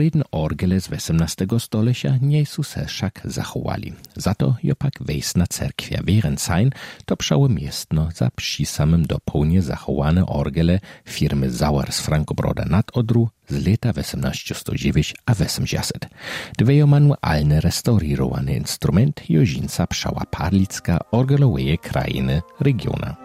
poredne orgele z 18. stolecia nie su se však zachovali. Zato jo pak wejsna cerkwia Wierensein to pšało miestno za przy samym dopełnie zachowane orgele firmy Sauer z Frankobroda nad Odru z lata 1809 a 80. Dwie manualne restaurowane instrument jo žinca pšała Parlicka orgeloweje krajiny regiona.